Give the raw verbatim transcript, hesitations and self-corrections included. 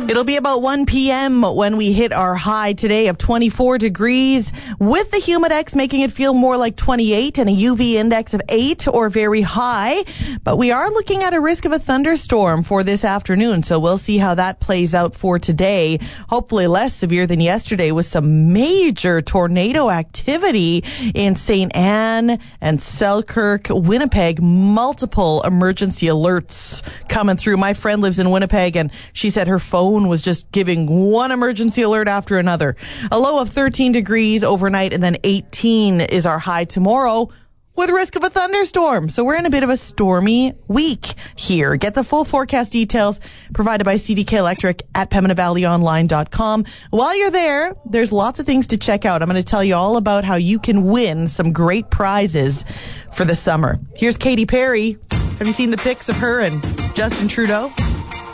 It'll be about one p.m. when we hit our high today of twenty-four degrees, with the Humidex making it feel more like twenty-eight and a U V index of eight or very high. But we are looking at a risk of a thunderstorm for this afternoon, so we'll see how that plays out for today. Hopefully less severe than yesterday, with some major tornado activity in Saint Anne and Selkirk, Winnipeg. Multiple emergency alerts coming through. My friend lives in Winnipeg, and she said her phone was just giving one emergency alert after another. A low of thirteen degrees overnight, and then eighteen is our high tomorrow, with risk of a thunderstorm. So we're in a bit of a stormy week here. Get the full forecast details provided by C D K Electric at Pembina Valley Online dot com. While you're there, there's lots of things to check out. I'm going to tell you all about how you can win some great prizes for the summer. Here's Katy Perry. Have you seen the pics of her and Justin Trudeau?